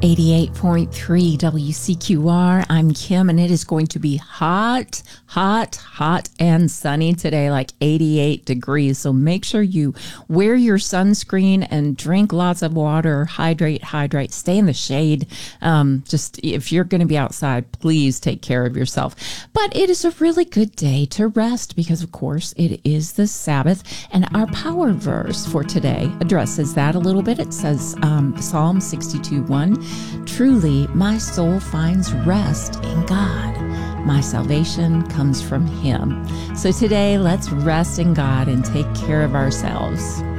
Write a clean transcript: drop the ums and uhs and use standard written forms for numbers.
88.3 WCQR. I'm Kim, and it is going to be hot, hot, hot and sunny today, like 88 degrees. So make sure you wear your sunscreen and drink lots of water. Hydrate, stay in the shade. Just if you're going to be outside, please take care of yourself. But it is a really good day to rest because, of course, it is the Sabbath. And our power verse for today addresses that a little bit. It says Psalm 62:1. Truly, my soul finds rest in God. My salvation comes from Him. So today, let's rest in God and take care of ourselves.